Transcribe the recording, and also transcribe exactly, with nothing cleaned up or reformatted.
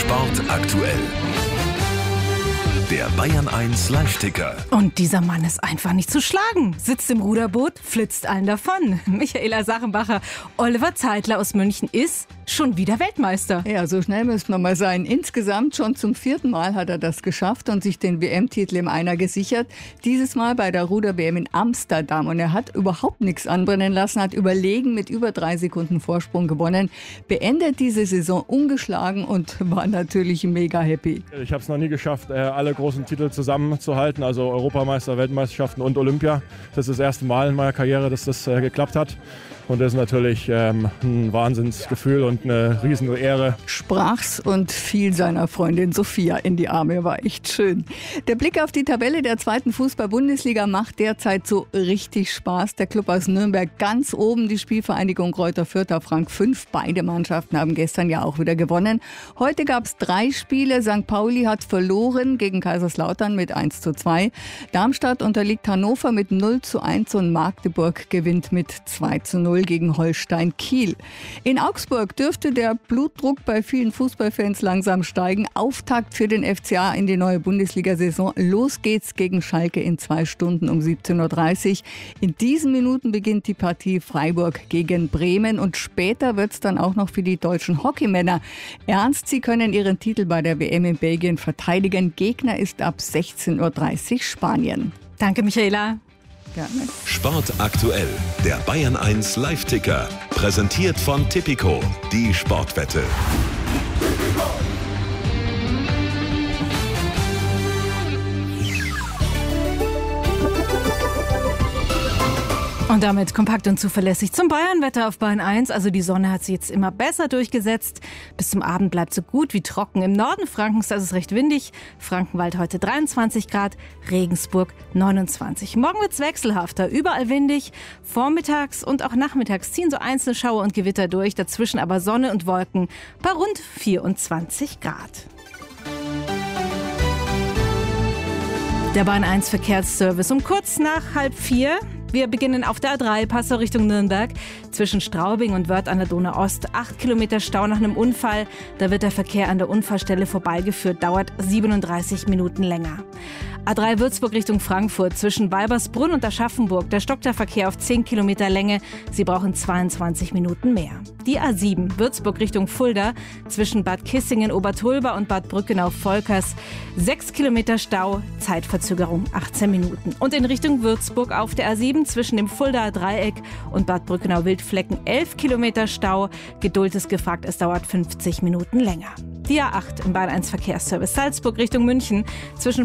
Sport aktuell. Der Bayern eins Live-Ticker. Und dieser Mann ist einfach nicht zu schlagen. Sitzt im Ruderboot, flitzt allen davon. Michaela Sachenbacher, Oliver Zeitler aus München ist schon wieder Weltmeister. Ja, so schnell müssen wir mal sein. Insgesamt schon zum vierten Mal hat er das geschafft und sich den W M-Titel im Einer gesichert. Dieses Mal bei der Ruder-W M in Amsterdam. Und er hat überhaupt nichts anbrennen lassen, hat überlegen mit über drei Sekunden Vorsprung gewonnen. Beendet diese Saison ungeschlagen und war natürlich mega happy. Ich habe es noch nie geschafft, alle großen Titel zusammenzuhalten, also Europameister, Weltmeisterschaften und Olympia. Das ist das erste Mal in meiner Karriere, dass das äh, geklappt hat. Und das ist natürlich ähm, ein Wahnsinnsgefühl und eine riesen Ehre. Sprach's und fiel seiner Freundin Sophia in die Arme. War echt schön. Der Blick auf die Tabelle der zweiten Fußball-Bundesliga macht derzeit so richtig Spaß. Der Club aus Nürnberg ganz oben, die Spielvereinigung Greuther Fürth auf Rang fünf. Beide Mannschaften haben gestern ja auch wieder gewonnen. Heute gab's drei Spiele. Sankt Pauli hat verloren gegen Kaiserslautern mit eins zu zwei. Darmstadt unterliegt Hannover mit null zu eins und Magdeburg gewinnt mit zwei zu null gegen Holstein Kiel. In Augsburg dürfte der Blutdruck bei vielen Fußballfans langsam steigen. Auftakt für den F C A in die neue Bundesliga-Saison. Los geht's gegen Schalke in zwei Stunden um siebzehn Uhr dreißig. In diesen Minuten beginnt die Partie Freiburg gegen Bremen und später wird's dann auch noch für die deutschen Hockeymänner ernst. Sie können ihren Titel bei der W M in Belgien verteidigen. Gegner ist ab sechzehn Uhr dreißig Spanien. Danke, Michaela. Gerne. Sport aktuell, der Bayern eins Live-Ticker. Präsentiert von Tipico, die Sportwette. Und damit kompakt und zuverlässig zum Bayern-Wetter auf Bayern eins. Also die Sonne hat sich jetzt immer besser durchgesetzt. Bis zum Abend bleibt so gut wie trocken. Im Norden Frankens, da ist es recht windig. Frankenwald heute dreiundzwanzig Grad, Regensburg neunundzwanzig. Morgen wird es wechselhafter, überall windig. Vormittags und auch nachmittags ziehen so einzelne Schauer und Gewitter durch. Dazwischen aber Sonne und Wolken bei rund vierundzwanzig Grad. Der Bayern eins Verkehrsservice um kurz nach halb vier. Wir beginnen auf der A drei, Passau Richtung Nürnberg. Zwischen Straubing und Wörth an der Donau Ost. Acht Kilometer Stau nach einem Unfall. Da wird der Verkehr an der Unfallstelle vorbeigeführt. Dauert siebenunddreißig Minuten länger. A drei Würzburg Richtung Frankfurt. Zwischen Weibersbrunn und Aschaffenburg. Da stockt der Verkehr auf zehn Kilometer Länge. Sie brauchen zweiundzwanzig Minuten mehr. Die A sieben, Würzburg Richtung Fulda. Zwischen Bad Kissingen, Obertulba und Bad Brückenau-Volkers. sechs Kilometer Stau, Zeitverzögerung achtzehn Minuten. Und in Richtung Würzburg auf der A sieben zwischen dem Fuldaer Dreieck und Bad Brückenau-Wildflecken elf Kilometer Stau. Geduld ist gefragt, es dauert fünfzig Minuten länger. Die A acht im Bayern eins Verkehrsservice Salzburg Richtung München. Zwischen